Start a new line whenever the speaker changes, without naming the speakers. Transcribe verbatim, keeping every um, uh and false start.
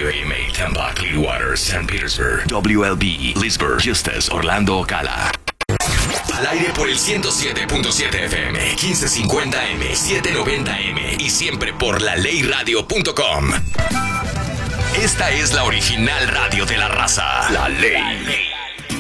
W A M A, Tampa, Clearwater, Saint Petersburg. W L B, Leesburg, Justus, Orlando, Ocala. Al aire por el ciento siete punto siete F M, quince cincuenta M, setecientos noventa M y siempre por la ley radio punto com. Esta es la original radio de la raza. La Ley.